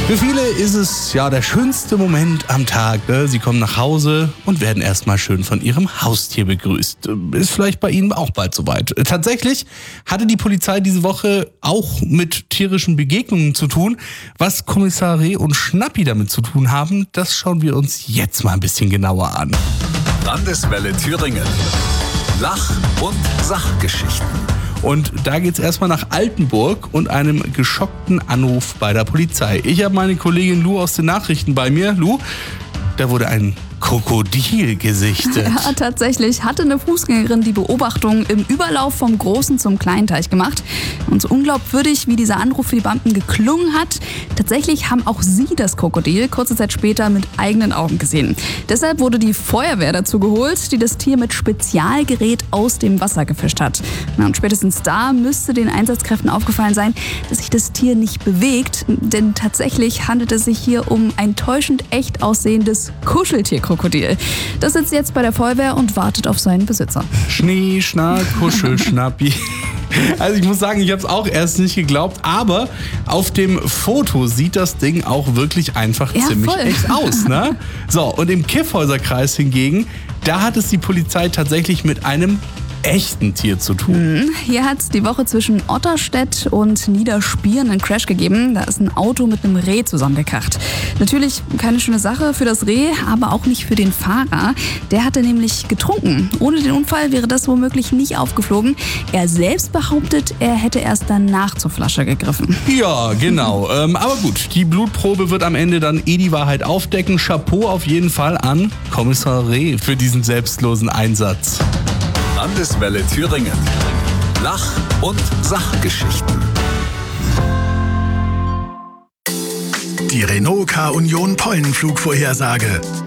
Für viele ist es ja der schönste Moment am Tag. Sie kommen nach Hause und werden erstmal schön von ihrem Haustier begrüßt. Ist vielleicht bei Ihnen auch bald soweit. Tatsächlich hatte die Polizei diese Woche auch mit tierischen Begegnungen zu tun. Was Kommissar Reh und Schnappi damit zu tun haben, das schauen wir uns jetzt mal ein bisschen genauer an. Landeswelle Thüringen. Lach- und Sachgeschichten. Und da geht's erstmal nach Altenburg und einem geschockten Anruf bei der Polizei. Ich habe meine Kollegin Lou aus den Nachrichten bei mir. Lou, da wurde ein Krokodil gesichtet. Ja, tatsächlich hatte eine Fußgängerin die Beobachtung im Überlauf vom großen zum kleinen Teich gemacht. Und so unglaubwürdig, wie dieser Anruf für die Beamten geklungen hat, tatsächlich haben auch sie das Krokodil kurze Zeit später mit eigenen Augen gesehen. Deshalb wurde die Feuerwehr dazu geholt, die das Tier mit Spezialgerät aus dem Wasser gefischt hat. Und spätestens da müsste den Einsatzkräften aufgefallen sein, dass sich das Tier nicht bewegt, denn tatsächlich handelt es sich hier um ein täuschend echt aussehendes Kuscheltierkrokodil. Das sitzt jetzt bei der Feuerwehr und wartet auf seinen Besitzer. Schnee, Schnack, Kuschel, Schnappi. Also ich muss sagen, ich habe es auch erst nicht geglaubt, aber auf dem Foto sieht das Ding auch wirklich einfach ziemlich voll echt aus, ne? So, und im Kyffhäuserkreis hingegen, da hat es die Polizei tatsächlich mit einem echten Tier zu tun. Hier hat es die Woche zwischen Otterstedt und Niederspieren einen Crash gegeben. Da ist ein Auto mit einem Reh zusammengekracht. Natürlich keine schöne Sache für das Reh, aber auch nicht für den Fahrer. Der hatte nämlich getrunken. Ohne den Unfall wäre das womöglich nicht aufgeflogen. Er selbst behauptet, er hätte erst danach zur Flasche gegriffen. Ja, genau. Aber gut, die Blutprobe wird am Ende dann die Wahrheit aufdecken. Chapeau auf jeden Fall an Kommissar Reh für diesen selbstlosen Einsatz. Landeswelle Thüringen. Lach- und Sachgeschichten. Die Renault K-Union Pollenflugvorhersage.